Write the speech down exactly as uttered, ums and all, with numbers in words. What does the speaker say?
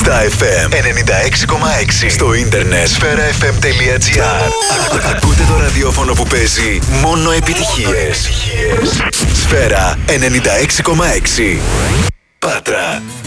Star εφ εμ ενενήντα έξι κόμμα έξι. Στο ίντερνετ σφαίρα εφ εμ τελεία τζι άρ. Ακούτε το ραδιόφωνο που παίζει μόνο επιτυχίες. Σφαίρα ενενήντα έξι κόμμα έξι. Πάτρα.